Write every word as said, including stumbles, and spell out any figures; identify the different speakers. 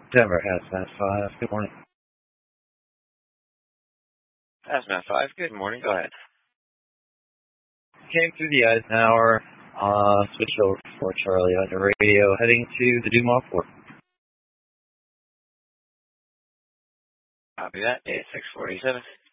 Speaker 1: Denver Hazmat five, good morning.
Speaker 2: Hazmat five, good morning, go ahead.
Speaker 1: Came through the Eisenhower, uh, switched over for Charlie on the radio, heading to the Dumas Fort.
Speaker 2: Copy that, eight six forty-seven.